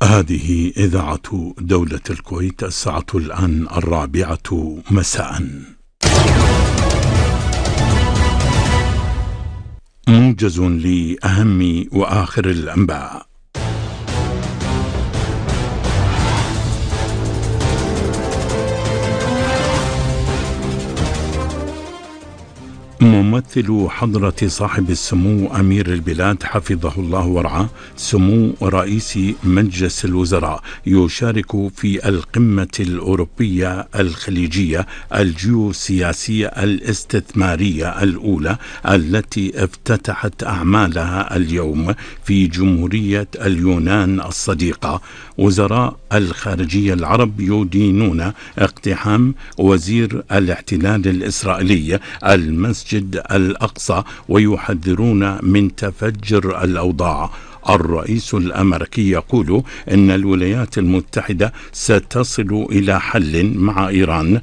هذه إذاعة دولة الكويت. الساعة الآن 4 مساء. موجز لأهم وآخر الأنباء. ممثل حضرة صاحب السمو أمير البلاد حفظه الله ورعاه سمو رئيس مجلس الوزراء يشارك في القمة الأوروبية الخليجية الجيوسياسية الاستثمارية الأولى التي افتتحت أعمالها اليوم في جمهورية اليونان الصديقة. وزراء الخارجية العرب يدينون اقتحام وزير الاحتلال الإسرائيلي المسجد الأقصى ويحذرون من تفجر الأوضاع. الرئيس الأمريكي يقول إن الولايات المتحدة ستصل إلى حل مع إيران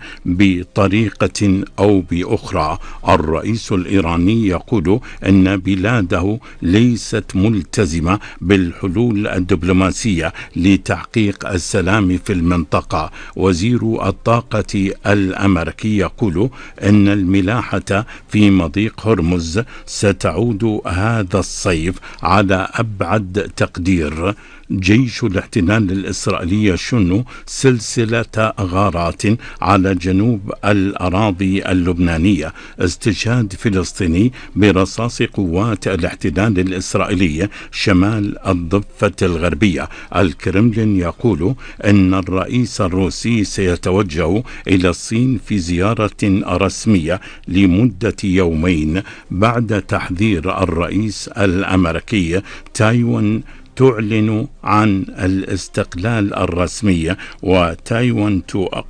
بطريقة أو بأخرى. الرئيس الإيراني يقول إن بلاده ليست ملتزمة بالحلول الدبلوماسية لتحقيق السلام في المنطقة. وزير الطاقة الأمريكي يقول إن الملاحة في مضيق هرمز ستعود هذا الصيف على أبعد تقدير. جيش الاحتلال الإسرائيلي يشن سلسلة غارات على جنوب الأراضي اللبنانية. استشهاد فلسطيني برصاص قوات الاحتلال الإسرائيلي شمال الضفة الغربية. الكرملين يقول إن الرئيس الروسي سيتوجه إلى الصين في زيارة رسمية لمدة يومين بعد تحذير الرئيس الأمريكي. تايوان تعلن عن الاستقلال الرسمي، وتايوان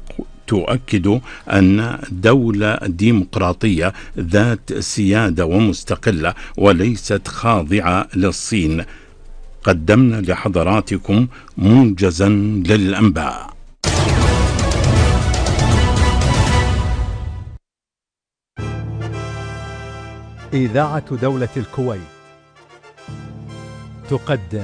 تؤكد أن دولة ديمقراطية ذات سيادة ومستقلة وليست خاضعة للصين. قدمنا لحضراتكم موجزا للأنباء. إذاعة دولة الكويت تقدم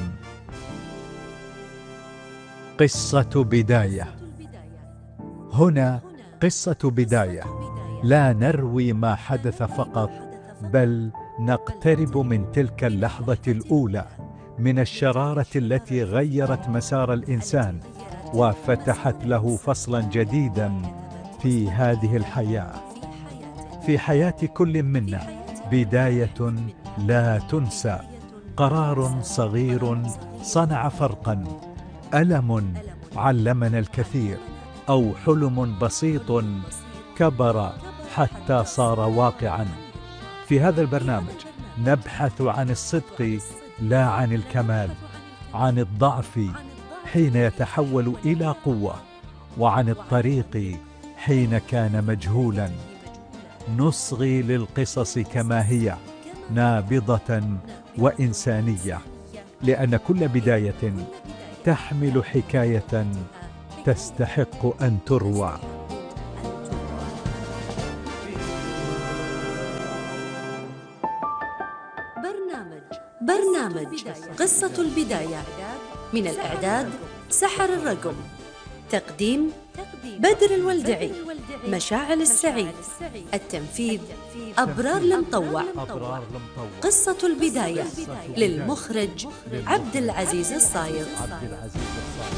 قصة بداية. هنا قصة بداية، لا نروي ما حدث فقط، بل نقترب من تلك اللحظة الأولى من الشرارة التي غيرت مسار الإنسان وفتحت له فصلا جديدا في هذه الحياة. في حياة كل منا بداية لا تنسى، قرار صغير صنع فرقا، ألم علمنا الكثير، أو حلم بسيط كبر حتى صار واقعا. في هذا البرنامج نبحث عن الصدق لا عن الكمال، عن الضعف حين يتحول إلى قوة، وعن الطريق حين كان مجهولا. نصغي للقصص كما هي، نابضة وإنسانية، لأن كل بداية تحمل حكاية تستحق أن تروى. برنامج قصة البداية، من الإعداد سحر الرقم، تقديم بدر الولدعي، مشاعل السعيد، التنفيذ أبرار المطوع. قصة البداية للمخرج عبد العزيز الصايغ.